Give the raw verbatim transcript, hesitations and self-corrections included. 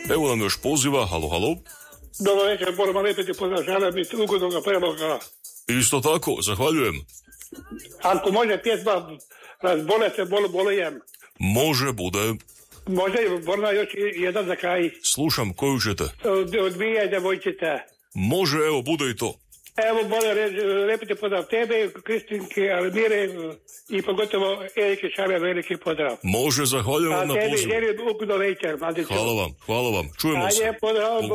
Evo nam još poziva, halo, halo. Dobro večer, moram lepiti pozdrav, želim biti ugodnog preloga. Isto tako, zahvaljujem. Ako može pjesma Razbole se, bol bolujem. Može, bude. Može, možda još jedan za kraj. Slušam, koju ćete? Odbijaj devojčice. Može, evo, bude i to. Evo, moram lepiti pozdrav tebe, Kristinke, Almire i pogotovo Erike Šamer, veliki pozdrav. Može, zahvaljujem vam na pozivu. A tebi želim ugodno večer, mladiću. Hvala vam, hvala vam. Čujemo se. Ajde, pozdrav.